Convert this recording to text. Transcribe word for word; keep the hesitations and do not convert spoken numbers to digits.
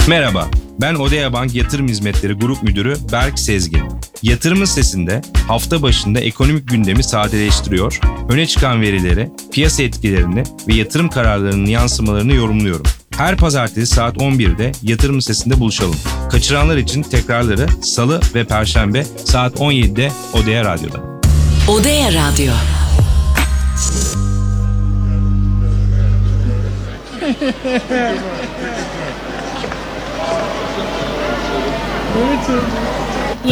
Merhaba, ben Odea Bank Yatırım Hizmetleri Grup Müdürü Berk Sezgin. Yatırım Sitesi'nde hafta başında ekonomik gündemi sadeleştiriyor, öne çıkan verileri, piyasa etkilerini ve yatırım kararlarının yansımalarını yorumluyorum. Her pazartesi saat on birde Yatırım Sitesi'nde buluşalım. Kaçıranlar için tekrarları Salı ve Perşembe saat on yedide Odea Radyo'da. Odea Radyo. Evet.